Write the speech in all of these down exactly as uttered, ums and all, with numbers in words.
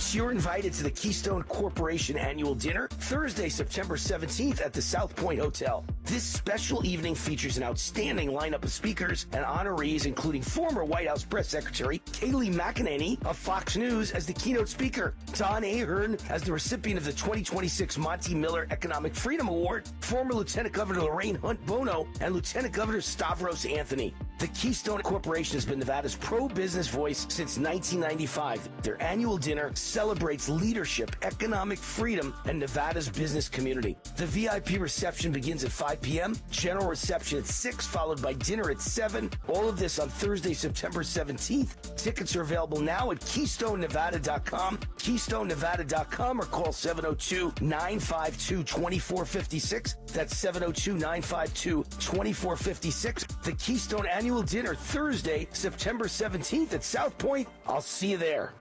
Sports, you're invited to the Keystone Corporation Annual Dinner Thursday, September seventeenth at the South Point Hotel. This special evening features an outstanding lineup of speakers and honorees, including former White House Press Secretary Kayleigh McEnany of Fox News as the keynote speaker, Don Ahern as the recipient of the twenty twenty-six Monty Miller Economic Freedom Award, former Lieutenant Governor Lorraine Hunt Bono, and Lieutenant Governor Stavros Anthony. The Keystone Corporation has been Nevada's pro-business voice since nineteen ninety-five. Their annual dinner celebrates leadership, economic freedom, and Nevada's business community. The V I P reception begins at five p.m., general reception at six, followed by dinner at seven. All of this on Thursday, September seventeenth. Tickets are available now at keystone nevada dot com, keystone nevada dot com, or call seven oh two, nine five two, two four five six. That's seven oh two, nine five two, two four five six. The Keystone Annual Dinner, Thursday, September seventeenth at South Point. I'll see you there.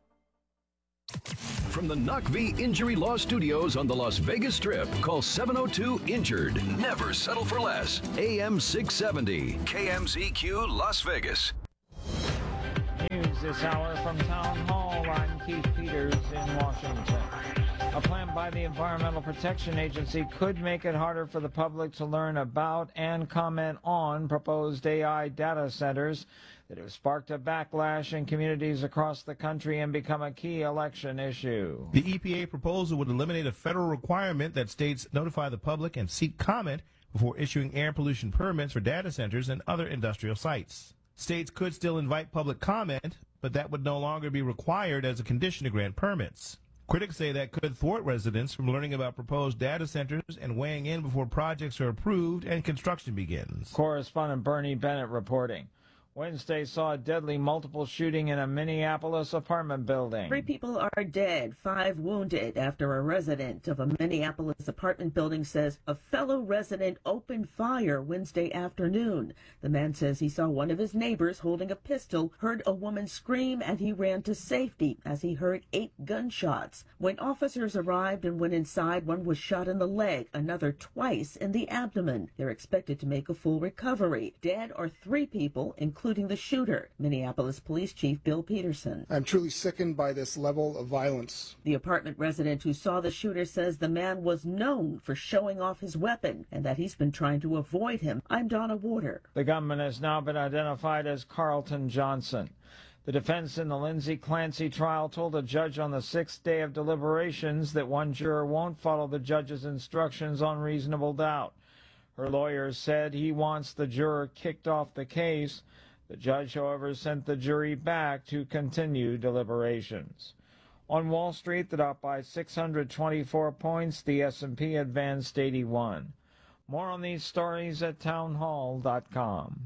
From the N O C V Injury Law Studios on the Las Vegas Strip, call seven oh two, injured. Never settle for less. A M six seventy, K M Z Q, Las Vegas. News this hour from Town Hall. I'm Keith Peters in Washington. A plan by the Environmental Protection Agency could make it harder for the public to learn about and comment on proposed A I data centers that have sparked a backlash in communities across the country and become a key election issue. The E P A proposal would eliminate a federal requirement that states notify the public and seek comment before issuing air pollution permits for data centers and other industrial sites. States could still invite public comment, but that would no longer be required as a condition to grant permits. Critics say that could thwart residents from learning about proposed data centers and weighing in before projects are approved and construction begins. Correspondent Bernie Bennett reporting. Wednesday saw a deadly multiple shooting in a Minneapolis apartment building. Three people are dead, five wounded, after a resident of a Minneapolis apartment building says a fellow resident opened fire Wednesday afternoon. The man says he saw one of his neighbors holding a pistol, heard a woman scream, and he ran to safety as he heard eight gunshots. When officers arrived and went inside, one was shot in the leg, another twice in the abdomen. They're expected to make a full recovery. Dead are three people, including including the shooter, Minneapolis Police Chief Bill Peterson. I'm truly sickened by this level of violence. The apartment resident who saw the shooter says the man was known for showing off his weapon and that he's been trying to avoid him. I'm Donna Warder. The gunman has now been identified as Carlton Johnson. The defense in the Lindsay Clancy trial told a judge on the sixth day of deliberations that one juror won't follow the judge's instructions on reasonable doubt. Her lawyers said he wants the juror kicked off the case. The judge, however, sent the jury back to continue deliberations. On Wall Street, the Dow by six hundred twenty-four points, the S and P advanced eighty-one. More on these stories at town hall dot com.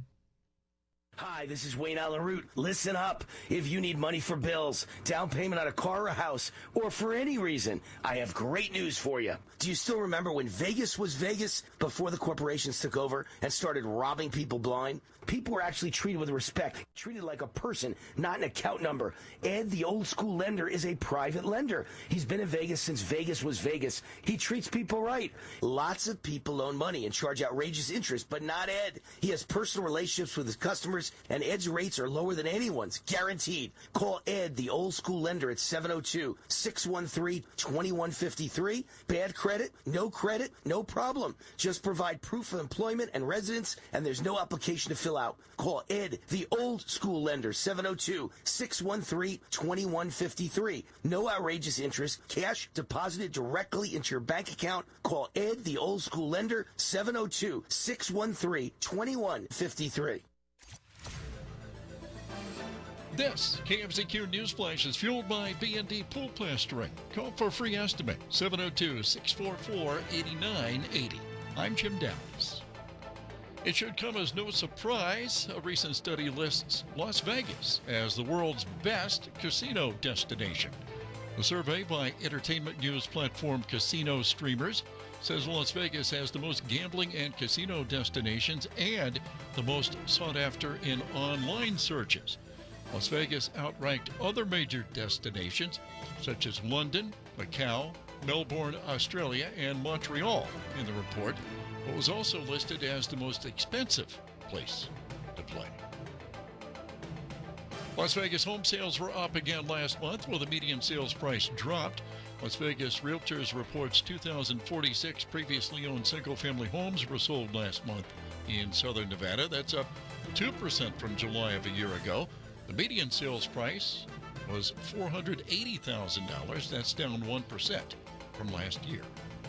Hi, this is Wayne Allen Root. Listen up. If you need money for bills, down payment on a car or a house, or for any reason, I have great news for you. Do you still remember when Vegas was Vegas before the corporations took over and started robbing people blind? People were actually treated with respect, treated like a person, not an account number. Ed, the old school lender, is a private lender. He's been in Vegas since Vegas was Vegas. He treats people right. Lots of people loan money and charge outrageous interest, but not Ed. He has personal relationships with his customers, and Ed's rates are lower than anyone's, guaranteed. Call Ed, the old school lender, at seven oh two, six one three, two one five three. Bad credit? No credit? No problem. Just provide proof of employment and residence, and there's no application to fill out. Call Ed, the old school lender, seven oh two, six one three, two one five three. No outrageous interest. Cash deposited directly into your bank account. Call Ed, the old school lender, seven oh two, six one three, two one five three. This K M Z Q News Flash is fueled by B and D Pool Plastering. Call for a free estimate, seven oh two, six four four, eight nine eight oh. I'm Jim Downs. It should come as no surprise, a recent study lists Las Vegas as the world's best casino destination. A survey by entertainment news platform Casino Streamers says Las Vegas has the most gambling and casino destinations and the most sought after in online searches. Las Vegas outranked other major destinations such as London, Macau, Melbourne, Australia, and Montreal in the report, but was also listed as the most expensive place to play. Las Vegas home sales were up again last month, while the median sales price dropped. Las Vegas Realtors reports two thousand forty-six previously owned single-family homes were sold last month in southern Nevada. That's up two percent from July of a year ago. The median sales price was four hundred eighty thousand dollars. That's down one percent from last year.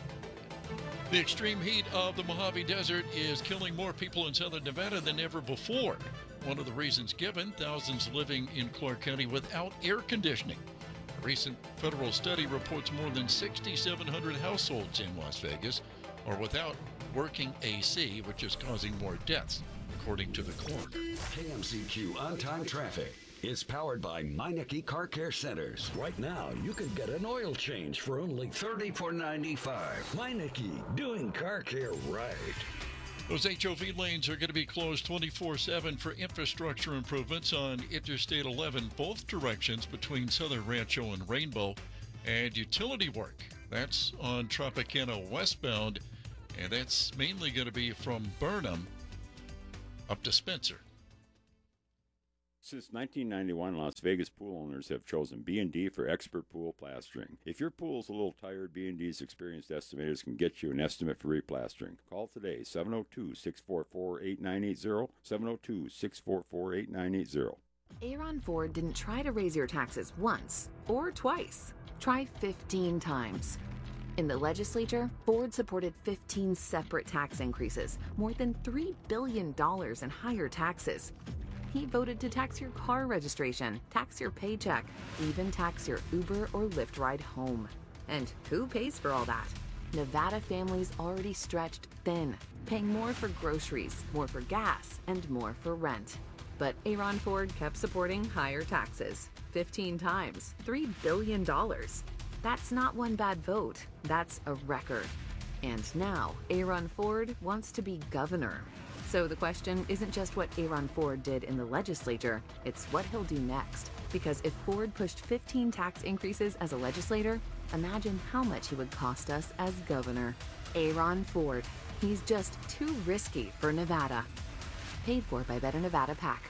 The extreme heat of the Mojave Desert is killing more people in southern Nevada than ever before. One of the reasons given, thousands living in Clark County without air conditioning. A recent federal study reports more than six thousand seven hundred households in Las Vegas are without working A C, which is causing more deaths, according to the coroner. K M Z Q on-time traffic is powered by Meineke Car Care Centers. Right now, you can get an oil change for only thirty-four ninety-five. Meineke, doing car care right. Those H O V lanes are going to be closed twenty-four seven for infrastructure improvements on Interstate eleven, both directions between Southern Rancho and Rainbow, and utility work. That's on Tropicana westbound, and that's mainly going to be from Burnham up to Spencer. Since nineteen ninety-one, Las Vegas pool owners have chosen B and D for expert pool plastering. If your pool's a little tired, B and D's experienced estimators can get you an estimate for replastering. Call today, seven oh two, six four four, eight nine eight zero, seven oh two, six four four, eight nine eight zero. Aaron Ford didn't try to raise your taxes once or twice. Try fifteen times. In the legislature, Ford supported fifteen separate tax increases, more than three billion dollars in higher taxes. He voted to tax your car registration, tax your paycheck, even tax your Uber or Lyft ride home. And who pays for all that? Nevada families already stretched thin, paying more for groceries, more for gas, and more for rent. But Aaron Ford kept supporting higher taxes, fifteen times, three billion dollars. That's not one bad vote, that's a record. And now, Aaron Ford wants to be governor. So the question isn't just what Aaron Ford did in the legislature, it's what he'll do next. Because if Ford pushed fifteen tax increases as a legislator, imagine how much he would cost us as governor. Aaron Ford. He's just too risky for Nevada. Paid for by Better Nevada PAC.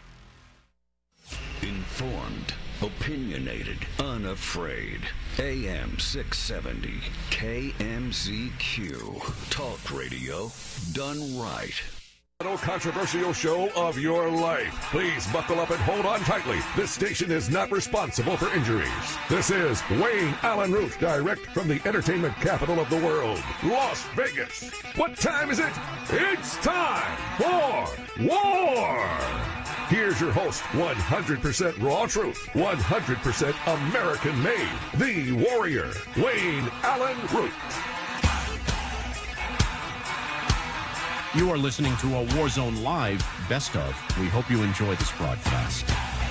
Informed, opinionated, unafraid. A M six seventy, K M Z Q. Talk radio done right. No controversial show of your life. Please buckle up and hold on tightly. This station is not responsible for injuries. This is Wayne Allen Root, direct from the entertainment capital of the world, Las Vegas. What time is it? It's time for war. Here's your host, one hundred percent raw truth, one hundred percent American made, the warrior, Wayne Allen Root. You are listening to a Warzone Live Best Of. We hope you enjoy this broadcast.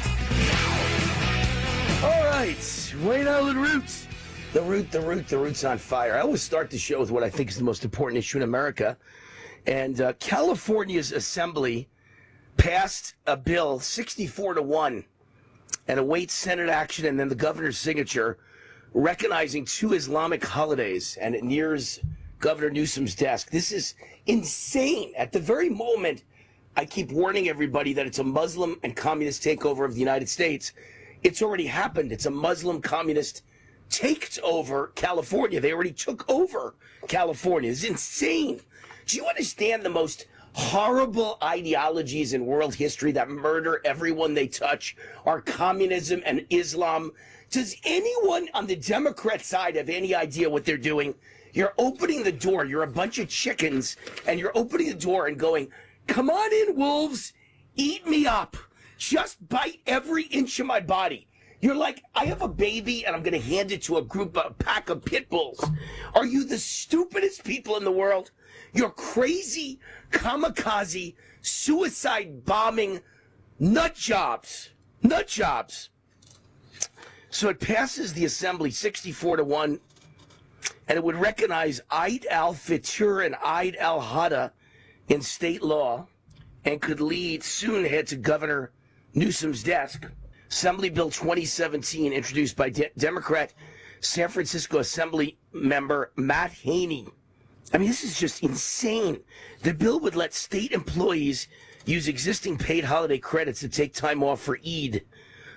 All right, Wayne Allen Roots. The root, the root, the root's on fire. I always start the show with what I think is the most important issue in America. And uh, California's assembly passed a bill sixty-four to one and awaits Senate action and then the governor's signature recognizing two Islamic holidays, and it nears Governor Newsom's desk. This is insane. At the very moment, I keep warning everybody that it's a Muslim and communist takeover of the United States. It's already happened. It's a Muslim communist takeover California. They already took over California. It's insane. Do you understand the most horrible ideologies in world history that murder everyone they touch are communism and Islam? Does anyone on the Democrat side have any idea what they're doing? You're opening the door. You're a bunch of chickens, and you're opening the door and going, come on in, wolves. Eat me up. Just bite every inch of my body. You're like, I have a baby, and I'm going to hand it to a group, a pack of pit bulls. Are you the stupidest people in the world? You're crazy, kamikaze, suicide bombing nut jobs. Nut jobs. So it passes the assembly sixty-four to one. And it would recognize Eid al-Fitr and Eid al-Adha in state law and could lead, soon head to Governor Newsom's desk. Assembly Bill twenty seventeen, introduced by De- Democrat San Francisco Assembly member Matt Haney. I mean, this is just insane. The bill would let state employees use existing paid holiday credits to take time off for Eid.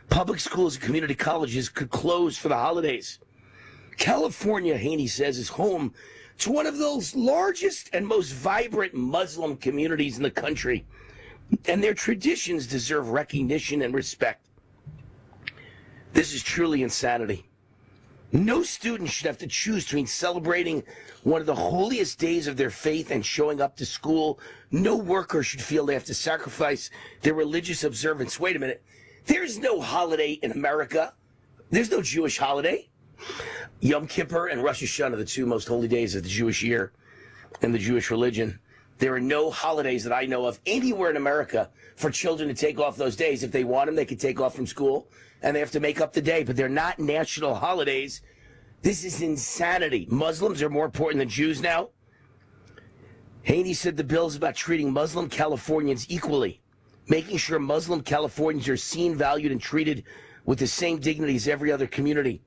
Public schools and community colleges could close for the holidays. California, Haney says, is home to one of those largest and most vibrant Muslim communities in the country, and their traditions deserve recognition and respect. This is truly insanity. No student should have to choose between celebrating one of the holiest days of their faith and showing up to school. No worker should feel they have to sacrifice their religious observance. Wait a minute. There's no holiday in America. There's no Jewish holiday. Yom Kippur and Rosh Hashanah are the two most holy days of the Jewish year and the Jewish religion. There are no holidays that I know of anywhere in America for children to take off those days. If they want them, they can take off from school, and they have to make up the day. But they're not national holidays. This is insanity. Muslims are more important than Jews now. Haney said the bill is about treating Muslim Californians equally, making sure Muslim Californians are seen, valued, and treated with the same dignity as every other community.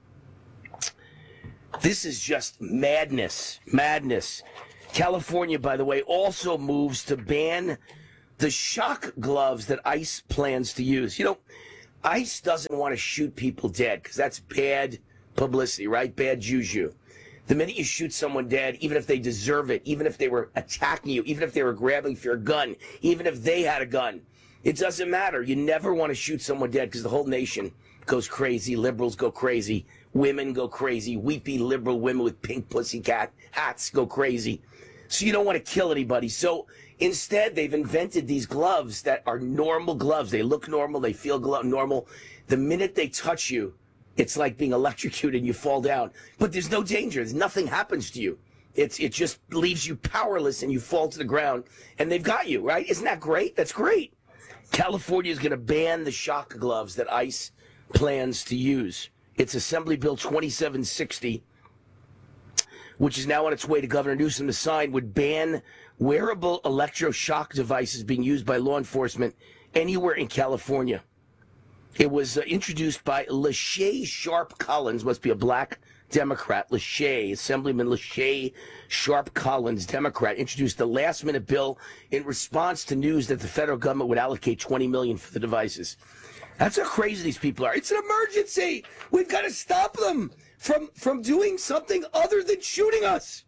This is just madness. Madness. California, by the way, also moves to ban the shock gloves that ICE plans to use. You know, ICE doesn't want to shoot people dead because that's bad publicity, right? Bad juju. The minute you shoot someone dead, even if they deserve it, even if they were attacking you, even if they were grabbing for your gun, even if they had a gun, it doesn't matter. You never want to shoot someone dead because the whole nation goes crazy. Liberals go crazy. Women go crazy. Weepy liberal women with pink pussycat hats go crazy. So you don't want to kill anybody. So instead, they've invented these gloves that are normal gloves. They look normal. They feel normal. The minute they touch you, it's like being electrocuted and you fall down. But there's no danger. There's nothing happens to you. It's It just leaves you powerless and you fall to the ground. And they've got you, right? Isn't that great? That's great. California is going to ban the shock gloves that ICE plans to use. It's Assembly Bill twenty-seven sixty, which is now on its way to Governor Newsom to sign, would ban wearable electroshock devices being used by law enforcement anywhere in California. It was uh, introduced by Lachey Sharp Collins, must be a black Democrat. Lachey, Assemblyman Lachey Sharp Collins, Democrat, introduced the last-minute bill in response to news that the federal government would allocate twenty million dollars for the devices. That's how crazy these people are. It's an emergency. We've got to stop them from, from doing something other than shooting us.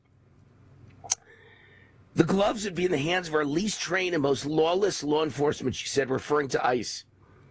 The gloves would be in the hands of our least trained and most lawless law enforcement, she said, referring to ICE.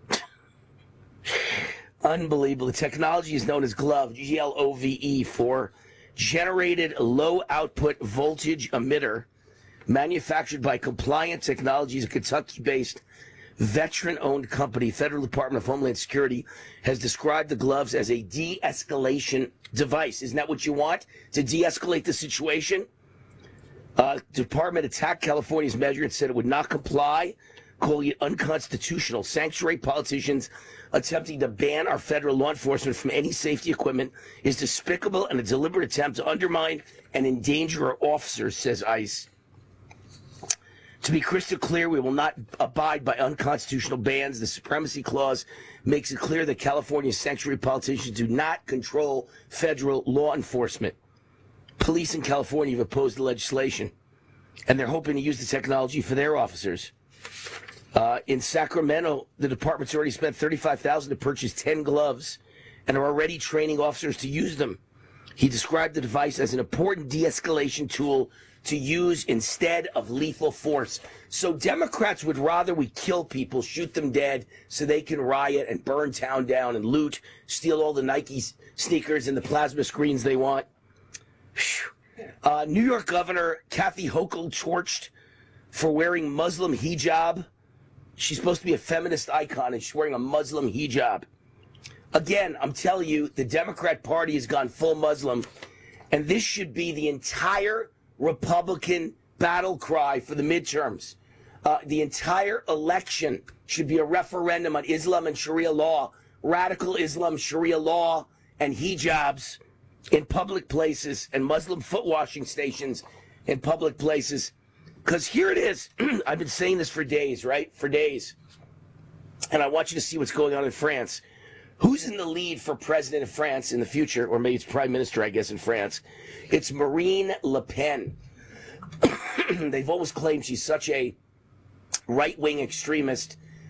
Unbelievable. The technology is known as GLOVE, G L O V E, for Generated Low Output Voltage Emitter, manufactured by Compliant Technologies, a Kentucky-based veteran-owned company. Federal Department of Homeland Security has described the gloves as a de-escalation device. Isn't that what you want? To de-escalate the situation? Uh, Department attacked California's measure and said it would not comply, calling it unconstitutional. Sanctuary politicians attempting to ban our federal law enforcement from any safety equipment is despicable and a deliberate attempt to undermine and endanger our officers, says ICE. To be crystal clear, we will not abide by unconstitutional bans. The Supremacy Clause makes it clear that California's sanctuary politicians do not control federal law enforcement. Police in California have opposed the legislation, and they're hoping to use the technology for their officers. Uh, in Sacramento, the department's already spent thirty-five thousand dollars to purchase ten gloves and are already training officers to use them. He described the device as an important de-escalation tool to use instead of lethal force. So Democrats would rather we kill people, shoot them dead, so they can riot and burn town down and loot, steal all the Nike sneakers and the plasma screens they want. Uh, New York Governor Kathy Hochul torched for wearing Muslim hijab. She's supposed to be a feminist icon, and she's wearing a Muslim hijab. Again, I'm telling you, the Democrat Party has gone full Muslim, and this should be the entire Republican battle cry for the midterms. Uh, the entire election should be a referendum on Islam and Sharia law, radical Islam, Sharia law, and hijabs in public places and Muslim foot washing stations in public places. Because here it is. I've been saying this for days, right? For days. And I want you to see what's going on in France. Who's in the lead for president of France in the future? Or maybe it's prime minister, I guess, in France. It's Marine Le Pen. They've always claimed she's such a right-wing extremist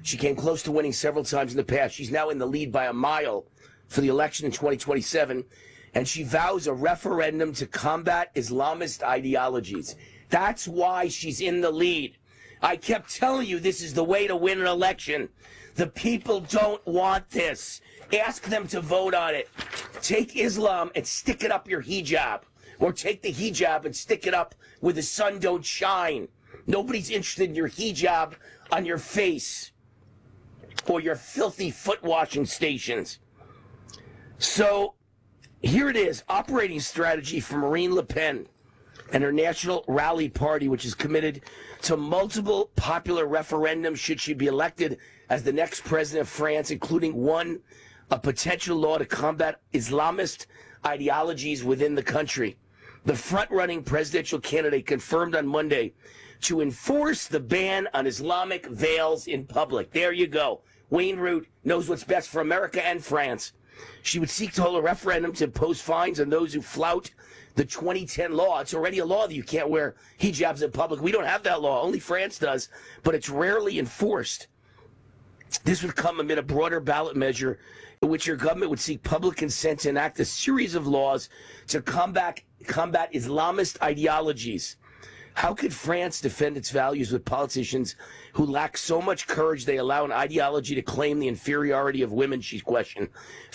She came close to winning several times in the past. She's now in the lead by a mile for the election in twenty twenty-seven. And she vows a referendum to combat Islamist ideologies. That's why she's in the lead. I kept telling you this is the way to win an election. The people don't want this. Ask them to vote on it. Take Islam and stick it up your hijab. Or take the hijab and stick it up where the sun don't shine. Nobody's interested in your hijab on your face or your filthy foot washing stations. So here it is, operating strategy for Marine Le Pen and her National Rally Party, which is committed to multiple popular referendums should she be elected as the next president of France, including one, a potential law to combat Islamist ideologies within the country. The front-running presidential candidate confirmed on Monday to enforce the ban on Islamic veils in public. There you go. Wayne Root knows what's best for America and France. She would seek to hold a referendum to impose fines on those who flout the twenty ten law. It's already a law that you can't wear hijabs in public. We don't have that law. Only France does, but it's rarely enforced. This would come amid a broader ballot measure in which your government would seek public consent to enact a series of laws to combat, combat Islamist ideologies. How could France defend its values with politicians who lack so much courage they allow an ideology to claim the inferiority of women, she questioned.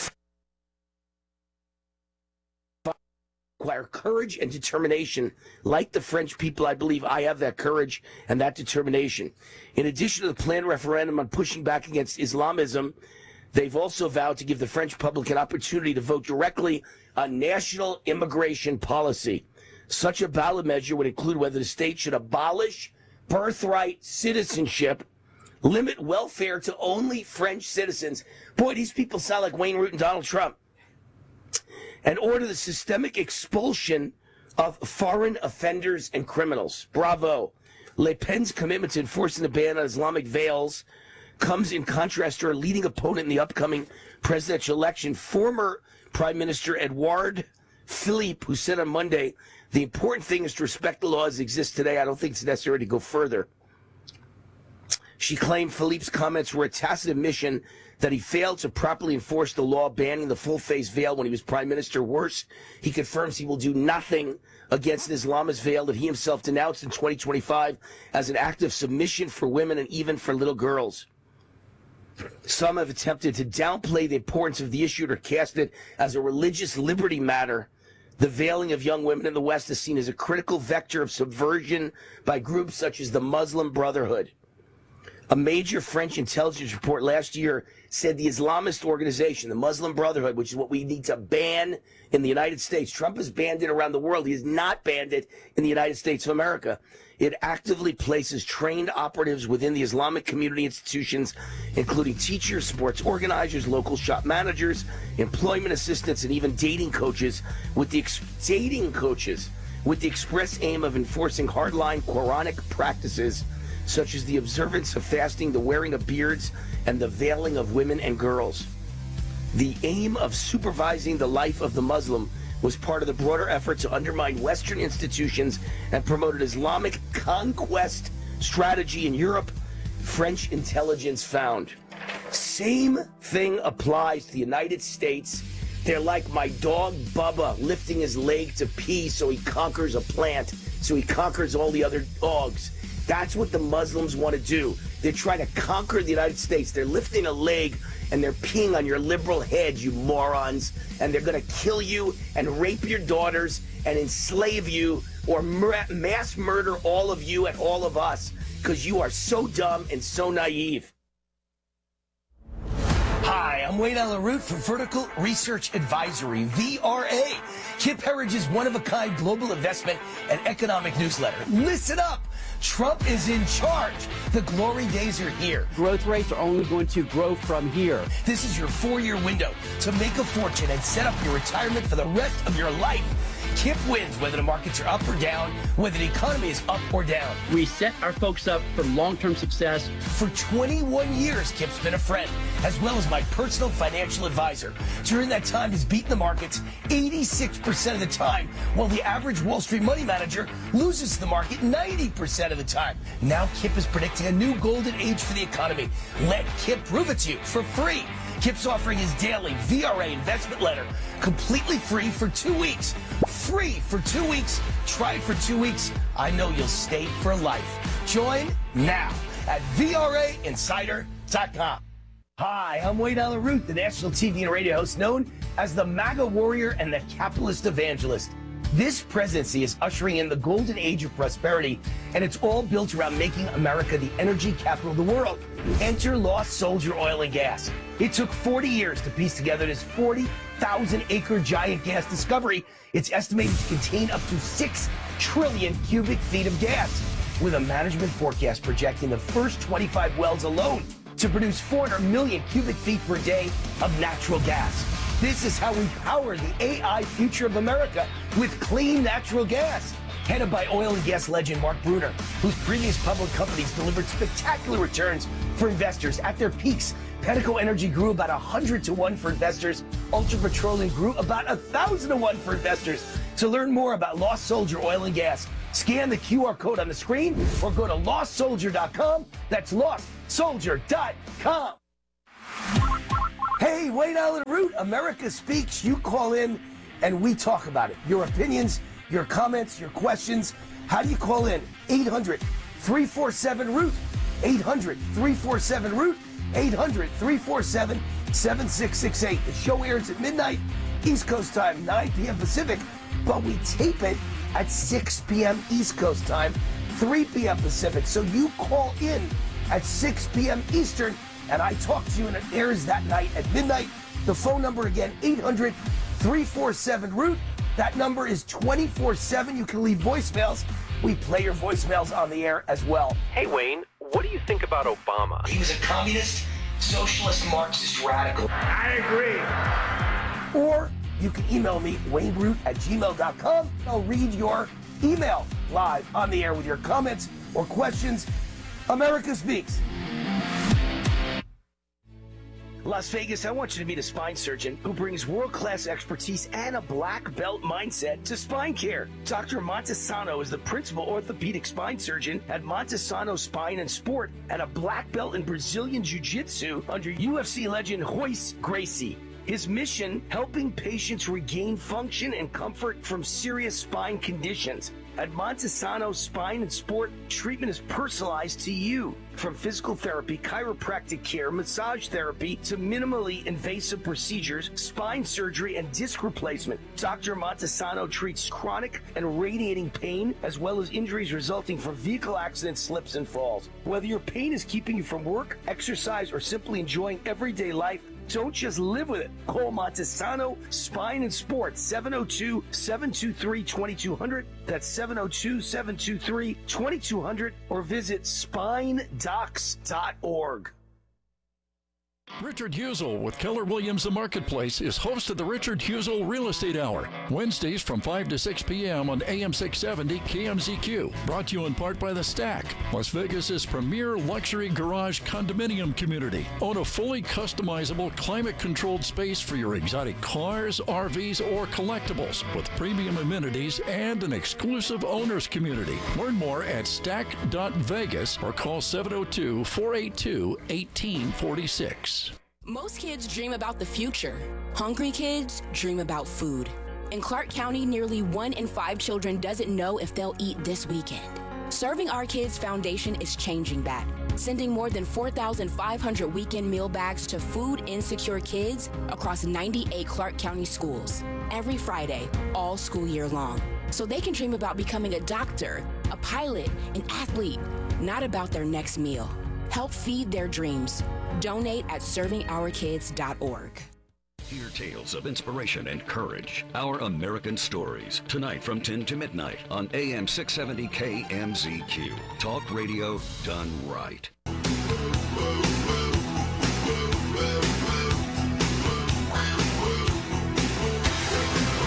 Require courage and determination. Like the French people, I believe I have that courage and that determination. In addition to the planned referendum on pushing back against Islamism, they've also vowed to give the French public an opportunity to vote directly on national immigration policy. Such a ballot measure would include whether the state should abolish birthright citizenship, limit welfare to only French citizens. Boy, these people sound like Wayne Root and Donald Trump. And order the systemic expulsion of foreign offenders and criminals. Bravo. Le Pen's commitment to enforcing the ban on Islamic veils comes in contrast to her leading opponent in the upcoming presidential election, former Prime Minister Edouard Philippe, who said on Monday, the important thing is to respect the laws that exist today. I don't think it's necessary to go further. She claimed Philippe's comments were a tacit admission that he failed to properly enforce the law banning the full-face veil when he was prime minister. Worse, he confirms he will do nothing against an Islamist veil that he himself denounced in twenty twenty-five as an act of submission for women and even for little girls. Some have attempted to downplay the importance of the issue or cast it as a religious liberty matter. The veiling of young women in the West is seen as a critical vector of subversion by groups such as the Muslim Brotherhood. A major French intelligence report last year said the Islamist organization, the Muslim Brotherhood, which is what we need to ban in the United States. Trump has banned it around the world. He has not banned it in the United States of America. It actively places trained operatives within the Islamic community institutions, including teachers, sports organizers, local shop managers, employment assistants, and even dating coaches with the ex- dating coaches with the express aim of enforcing hardline Quranic practices such as the observance of fasting, the wearing of beards, and the veiling of women and girls. The aim of supervising the life of the Muslim was part of the broader effort to undermine Western institutions and promote an Islamic conquest strategy in Europe, French intelligence found. Same thing applies to the United States. They're like my dog Bubba lifting his leg to pee so he conquers a plant, so he conquers all the other dogs. That's what the Muslims want to do. They're trying to conquer the United States. They're lifting a leg and they're peeing on your liberal head, you morons. And they're going to kill you and rape your daughters and enslave you or mass murder all of you and all of us because you are so dumb and so naive. Hi, I'm Wayne Allen Root from Vertical Research Advisory, V R A, Kip Herridge's one-of-a-kind global investment and economic newsletter. Listen up! Trump is in charge. The glory days are here. Growth rates are only going to grow from here. This is your four-year window to make a fortune and set up your retirement for the rest of your life. Kip wins whether the markets are up or down, whether the economy is up or down. We set our folks up for long-term success. For twenty-one years, Kip's been a friend, as well as my personal financial advisor. During that time, he's beaten the markets eighty-six percent of the time, while the average Wall Street money manager loses the market ninety percent of the time. Now Kip is predicting a new golden age for the economy. Let Kip prove it to you for free. Kip's offering his daily V R A investment letter completely free for two weeks. Free for two weeks. Try it for two weeks. I know you'll stay for life. Join now at V R A insider dot com. Hi, I'm Wayne Allen Root, the national T V and radio host known as the MAGA warrior and the capitalist evangelist. This presidency is ushering in the golden age of prosperity, and it's all built around making America the energy capital of the world. Enter Lost Soldier Oil and Gas. It took forty years to piece together this forty thousand acre giant gas discovery. It's estimated to contain up to six trillion cubic feet of gas, with a management forecast projecting the first twenty-five wells alone to produce four hundred million cubic feet per day of natural gas. This is how we power the A I future of America with clean natural gas. Headed by oil and gas legend Mark Bruner, whose previous public companies delivered spectacular returns for investors. At their peaks, Pedico Energy grew about one hundred to one for investors. Ultra Petroleum grew about one thousand to one for investors. To learn more about Lost Soldier Oil and Gas, scan the Q R code on the screen or go to lost soldier dot com. That's lost soldier dot com. Hey, Wayne Allen Root, America Speaks. You call in and we talk about it. Your opinions, your comments, your questions. How do you call in? eight hundred, three four seven, root. eight hundred, three four seven, root. eight hundred, three four seven, seven six six eight. The show airs at midnight, East Coast time, nine p.m. Pacific, but we tape it at six p.m. East Coast time, three p.m. Pacific. So you call in at six p.m. Eastern, and I talk to you, and it airs that night at midnight. The phone number again, eight hundred, three four seven, root. That number is twenty-four seven. You can leave voicemails. We play your voicemails on the air as well. Hey, Wayne, what do you think about Obama? He was a communist, socialist, Marxist radical. I agree. Or you can email me, wayne root at gmail dot com. I'll read your email live on the air with your comments or questions. America Speaks. Las Vegas, I want you to meet a spine surgeon who brings world-class expertise and a black belt mindset to spine care. Doctor Montesano is the principal orthopedic spine surgeon at Montesano Spine and Sport and a black belt in Brazilian Jiu-Jitsu under U F C legend Royce Gracie. His mission, helping patients regain function and comfort from serious spine conditions. At Montesano Spine and Sport, treatment is personalized to you. From physical therapy, chiropractic care, massage therapy, to minimally invasive procedures, spine surgery, and disc replacement. Doctor Montesano treats chronic and radiating pain, as well as injuries resulting from vehicle accidents, slips, and falls. Whether your pain is keeping you from work, exercise, or simply enjoying everyday life, don't just live with it. Call Montesano Spine and Sport, seven oh two, seven two three, two two zero zero. That's seven oh two, seven two three, two two zero zero, or visit spine docs dot org. Richard Husel with Keller Williams The Marketplace is host of the Richard Husel Real Estate Hour, Wednesdays from five to six p.m. on A M six seventy K M Z Q. Brought to you in part by The Stack, Las Vegas's premier luxury garage condominium community. Own a fully customizable, climate-controlled space for your exotic cars, R Vs, or collectibles with premium amenities and an exclusive owners community. Learn more at stack dot vegas or call seven oh two, four eight two, one eight four six. Most kids dream about the future. Hungry kids dream about food. In Clark County, nearly one in five children doesn't know if they'll eat this weekend. Serving Our Kids Foundation is changing that, sending more than four thousand five hundred weekend meal bags to food insecure kids across ninety-eight Clark County schools every Friday, all school year long, so they can dream about becoming a doctor, a pilot, an athlete, not about their next meal. Help feed their dreams. Donate at serving our kids dot org. Hear tales of inspiration and courage. Our American Stories. Tonight from ten to midnight on A M six seventy K M Z Q. Talk radio done right. All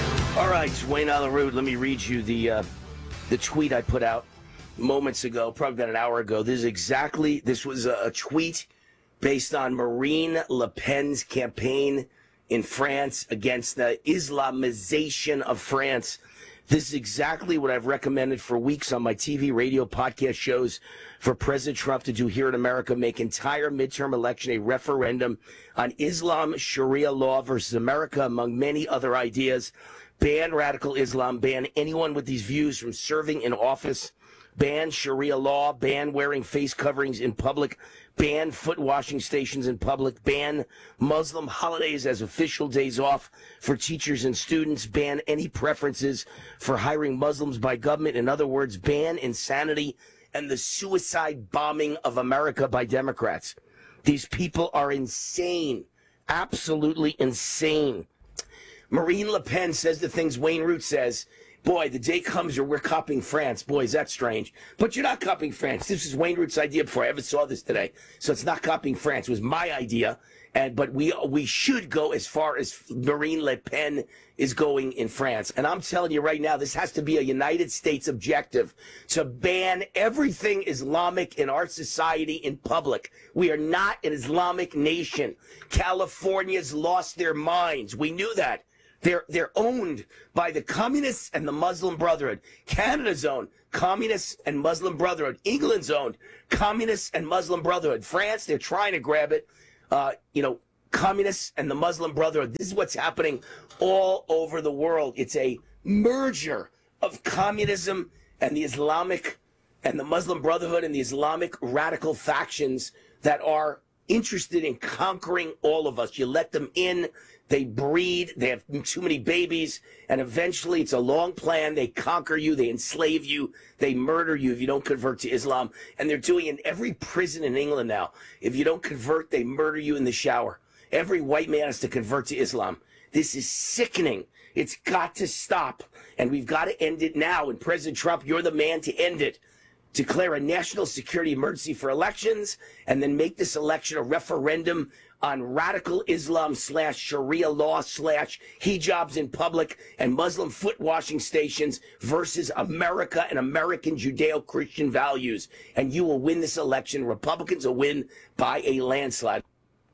right, it's Wayne Allen Root. Let me read you the uh, the tweet I put out moments ago, probably about an hour ago. This is exactly, this was a, a tweet based on Marine Le Pen's campaign in France against the Islamization of France. This is exactly what I've recommended for weeks on my T V, radio, podcast shows for President Trump to do here in America, make entire midterm election a referendum on Islam, Sharia law versus America, among many other ideas. Ban radical Islam, ban anyone with these views from serving in office, ban Sharia law, ban wearing face coverings in public, ban foot washing stations in public, ban Muslim holidays as official days off for teachers and students, ban any preferences for hiring Muslims by government. In other words, ban insanity and the suicide bombing of America by Democrats. These people are insane, absolutely insane. Marine Le Pen says the things Wayne Root says. Boy, the day comes where we're copying France. Boy, is that strange. But you're not copying France. This is Wayne Root's idea before I ever saw this today. So it's not copying France. It was my idea. And but we we should go as far as Marine Le Pen is going in France. And I'm telling you right now, this has to be a United States objective to ban everything Islamic in our society in public. We are not an Islamic nation. California's lost their minds. We knew that. They're they're owned by the communists and the Muslim Brotherhood. Canada's owned communists and Muslim Brotherhood. England's owned communists and Muslim Brotherhood. France, they're trying to grab it. Uh, you know, communists and the Muslim Brotherhood. This is what's happening all over the world. It's a merger of communism and the Islamic and the Muslim Brotherhood and the Islamic radical factions that are interested in conquering all of us. You let them in. They breed, they have too many babies, and eventually it's a long plan. They conquer you, they enslave you, they murder you if you don't convert to Islam. And they're doing it in every prison in England now. If you don't convert, they murder you in the shower. Every white man has to convert to Islam. This is sickening. It's got to stop, and we've got to end it now. And President Trump, you're the man to end it. Declare a national security emergency for elections, and then make this election a referendum on radical Islam slash Sharia law slash hijabs in public and Muslim foot washing stations versus America and American Judeo-Christian values. And you will win this election. Republicans will win by a landslide.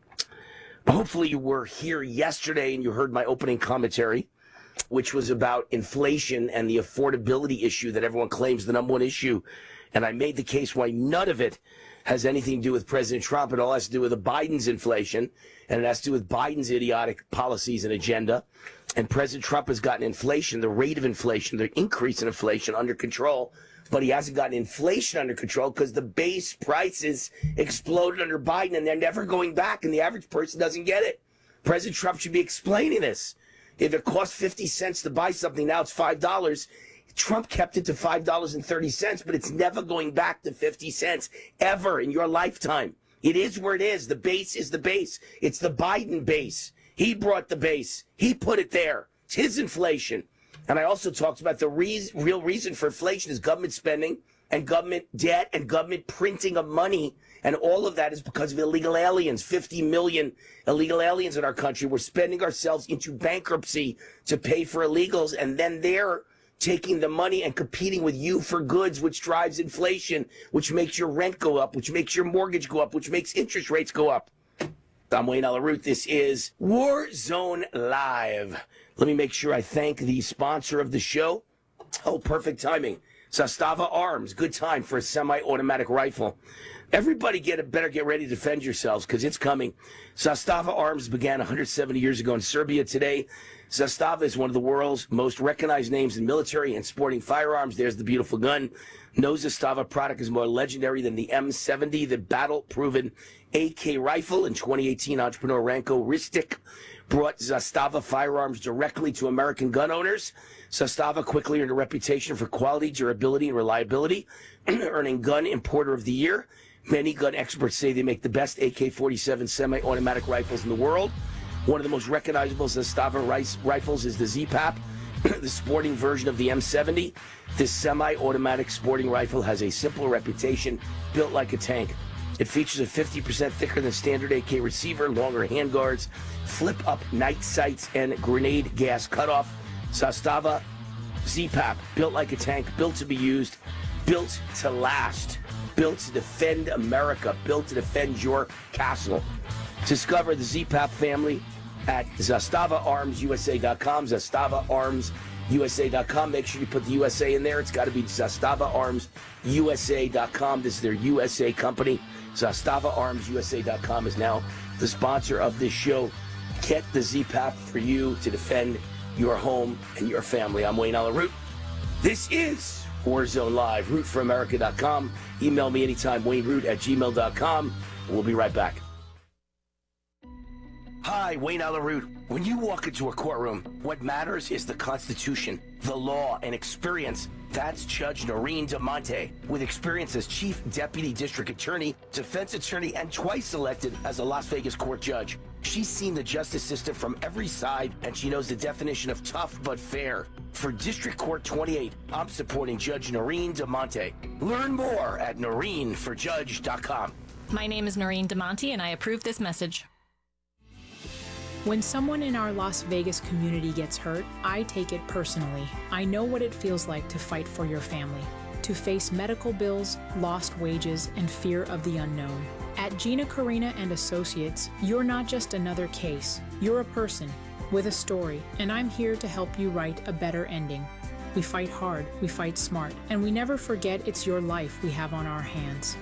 Hopefully you were here yesterday and you heard my opening commentary, which was about inflation and the affordability issue that everyone claims the number one issue. And I made the case why none of it has anything to do with President Trump. It all has to do with the Biden's inflation, and it has to do with Biden's idiotic policies and agenda. And President Trump has gotten inflation, the rate of inflation, the increase in inflation under control, but he hasn't gotten inflation under control because the base prices exploded under Biden, and they're never going back, and the average person doesn't get it. President Trump should be explaining this. If it costs fifty cents to buy something, now it's five dollars. Trump kept it to five dollars and thirty cents, but it's never going back to fifty cents ever in your lifetime. It is where it is. The base is the base. It's the Biden base. He brought the base. He put it there. It's his inflation. And I also talked about the re- real reason for inflation is government spending and government debt and government printing of money. And all of that is because of illegal aliens. fifty million illegal aliens in our country. We're spending ourselves into bankruptcy to pay for illegals, and then they're taking the money and competing with you for goods, which drives inflation, which makes your rent go up, which makes your mortgage go up, which makes interest rates go up. I'm Wayne Allen Root. This is War Zone Live. Let me make sure I thank the sponsor of the show. Oh, perfect timing. Zastava Arms. Good time for a semi-automatic rifle. Everybody get better get ready to defend yourselves because it's coming. Zastava Arms began one hundred seventy years ago in Serbia. Today, Zastava is one of the world's most recognized names in military and sporting firearms. There's the beautiful gun. No Zastava product is more legendary than the M seventy, the battle-proven A K rifle. In twenty eighteen, entrepreneur Ranko Ristic brought Zastava firearms directly to American gun owners. Zastava quickly earned a reputation for quality, durability, and reliability, earning Gun Importer of the Year. Many gun experts say they make the best A K forty-seven semi-automatic rifles in the world. One of the most recognizable Zastava rifles is the Z-Pap, the sporting version of the M seventy. This semi-automatic sporting rifle has a simple reputation, built like a tank. It features a fifty percent thicker than standard A K receiver, longer handguards, flip-up night sights, and grenade gas cutoff. Zastava Z-Pap, built like a tank, built to be used, built to last, built to defend America, built to defend your castle. Discover the Z-Pap family at Zastava Arms U S A dot com, Zastava Arms U S A dot com. Make sure you put the U S A in there. It's got to be Zastava Arms U S A dot com. This is their U S A company. Zastava Arms U S A dot com is now the sponsor of this show. Get the Z-Pap for you to defend your home and your family. I'm Wayne Allen Root. This is Warzone Live, root for america dot com. Email me anytime, wayneroot at gmail dot com. We'll be right back. Hi, Wayne Allen Root. When you walk into a courtroom, what matters is the Constitution, the law, and experience. That's Judge Noreen DeMonte. With experience as Chief Deputy District Attorney, Defense Attorney, and twice elected as a Las Vegas court judge. She's seen the justice system from every side, and she knows the definition of tough but fair. For District Court twenty-eight, I'm supporting Judge Noreen DeMonte. Learn more at noreen for judge dot com. My name is Noreen DeMonte, and I approve this message. When someone in our Las Vegas community gets hurt, I take it personally. I know what it feels like to fight for your family, to face medical bills, lost wages, and fear of the unknown. At Gina Carina and Associates, you're not just another case. You're a person with a story, and I'm here to help you write a better ending. We fight hard, we fight smart, and we never forget it's your life we have on our hands.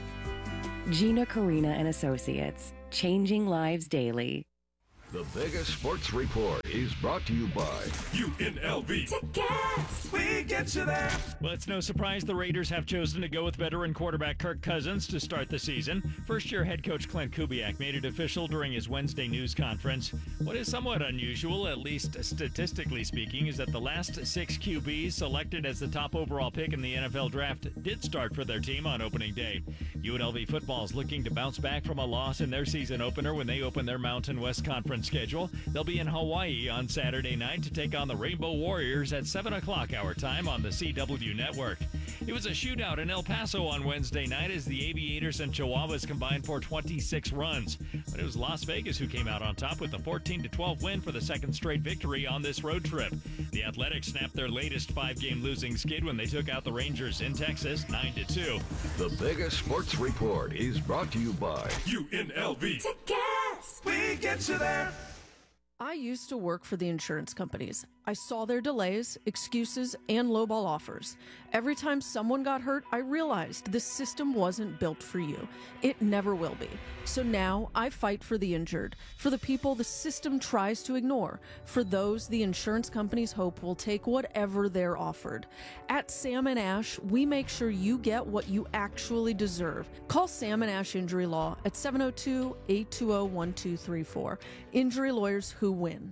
Gina Carina and Associates, changing lives daily. The Vegas Sports Report is brought to you by U N L V. Tickets! We get you there. Well, it's no surprise the Raiders have chosen to go with veteran quarterback Kirk Cousins to start the season. First-year head coach Clint Kubiak made it official during his Wednesday news conference. What is somewhat unusual, at least statistically speaking, is that the last six Q Bs selected as the top overall pick in the N F L draft did start for their team on opening day. U N L V football is looking to bounce back from a loss in their season opener when they open their Mountain West Conference schedule. They'll be in Hawaii on Saturday night to take on the Rainbow Warriors at seven o'clock our time on the C W Network. It was a shootout in El Paso on Wednesday night as the Aviators and Chihuahuas combined for twenty-six runs. But it was Las Vegas who came out on top with a fourteen to twelve win for the second straight victory on this road trip. The Athletics snapped their latest five-game losing skid when they took out the Rangers in Texas nine to two. The Vegas Sports Report is brought to you by U N L V. Tickets! We get you there. I used to work for the insurance companies. I saw their delays, excuses, and lowball offers. Every time someone got hurt, I realized this system wasn't built for you. It never will be. So now I fight for the injured, for the people the system tries to ignore, for those the insurance companies hope will take whatever they're offered. At Sam and Ash, we make sure you get what you actually deserve. Call Sam and Ash Injury Law at seven oh two, eight two oh, one two three four. Injury lawyers who win.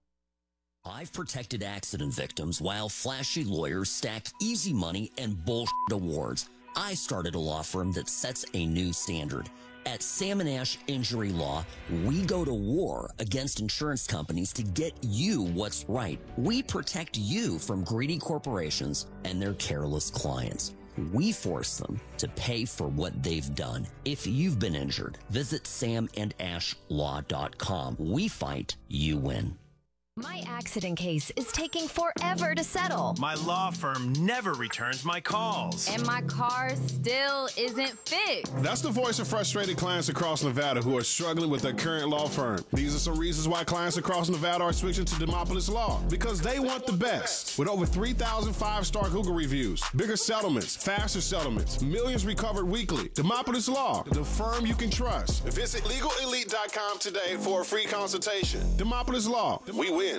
I've protected accident victims while flashy lawyers stacked easy money and bullshit awards. I started a law firm that sets a new standard. At Sam and Ash Injury Law, we go to war against insurance companies to get you what's right. We protect you from greedy corporations and their careless clients. We force them to pay for what they've done. If you've been injured, visit sam and ash law dot com. We fight, you win. My accident case is taking forever to settle. My law firm never returns my calls. And my car still isn't fixed. That's the voice of frustrated clients across Nevada who are struggling with their current law firm. These are some reasons why clients across Nevada are switching to Demopolis Law. Because they want the best. With over three thousand five-star Google reviews, bigger settlements, faster settlements, millions recovered weekly. Demopolis Law, the firm you can trust. Visit legal elite dot com today for a free consultation. Demopolis Law, we win.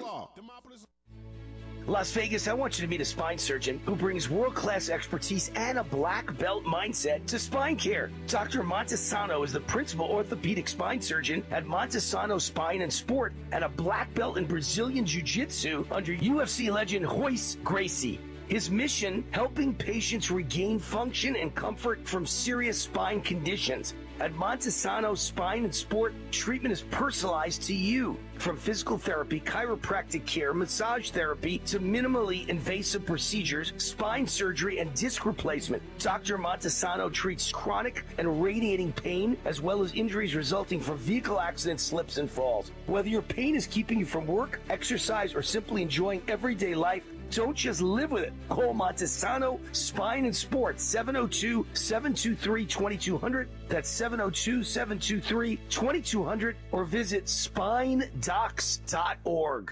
Las Vegas, I want you to meet a spine surgeon who brings world-class expertise and a black belt mindset to spine care. Doctor Montesano is the principal orthopedic spine surgeon at Montesano Spine and Sport and a black belt in Brazilian Jiu-Jitsu under U F C legend Royce Gracie. His mission, helping patients regain function and comfort from serious spine conditions. At Montesano Spine and Sport, treatment is personalized to you. From physical therapy, chiropractic care, massage therapy, to minimally invasive procedures, spine surgery, and disc replacement, Doctor Montesano treats chronic and radiating pain, as well as injuries resulting from vehicle accidents, slips, and falls. Whether your pain is keeping you from work, exercise, or simply enjoying everyday life, don't just live with it. Call Montesano Spine and Sports, seven oh two, seven two three, two two zero zero. That's seven oh two, seven two three, two two zero zero, or visit spine docs dot org.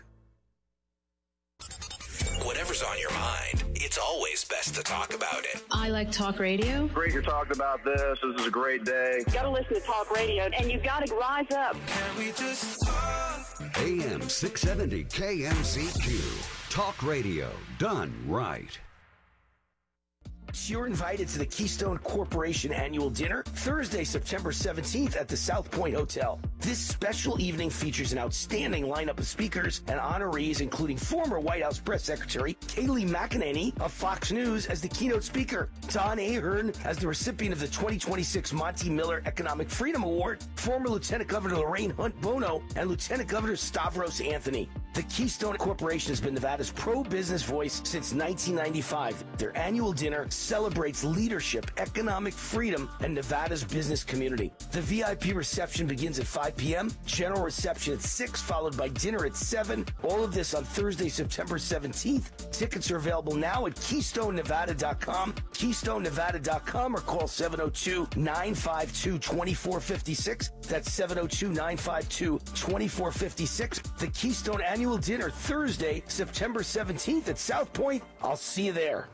Whatever's on your mind, it's always best to talk about it. I like talk radio. Great you're talking about this. This is a great day. You gotta listen to talk radio, and you gotta rise up. Can we just talk? A M six seventy K M C Q. Talk radio done right. You're invited to the Keystone Corporation Annual Dinner Thursday, September seventeenth at the South Point Hotel. This special evening features an outstanding lineup of speakers and honorees, including former White House Press Secretary Kayleigh McEnany of Fox News as the keynote speaker, Don Ahern as the recipient of the twenty twenty-six Monty Miller Economic Freedom Award, former Lieutenant Governor Lorraine Hunt Bono, and Lieutenant Governor Stavros Anthony. The Keystone Corporation has been Nevada's pro-business voice since nineteen ninety-five. Their annual dinner celebrates leadership, economic freedom, and Nevada's business community. The V I P reception begins at five p.m., general reception at six, followed by dinner at seven. All of this on Thursday, September seventeenth. Tickets are available now at keystone nevada dot com, keystone nevada dot com, or call seven oh two, nine five two, two four five six. That's seven oh two, nine five two, two four five six. The Keystone Annual Dinner, Thursday, September seventeenth at South Point. I'll see you there.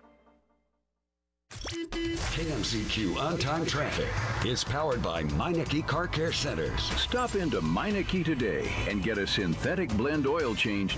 K M C Q On Time Traffic is powered by Meineke Car Care Centers. Stop into Meineke today and get a synthetic blend oil change